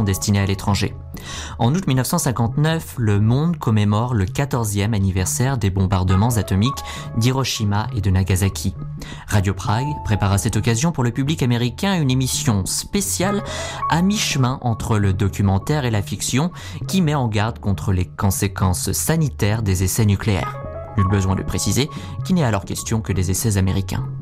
destinées à l'étranger. En août 1959, le monde commémore le 14e anniversaire des bombardements atomiques d'Hiroshima et de Nagasaki. Radio Prague prépare à cette occasion pour le public américain une émission spéciale à mi-chemin entre le documentaire et la fiction qui met en garde contre les conséquences sanitaires des essais nucléaires. Nul besoin de préciser qu'il n'est alors question que des essais américains.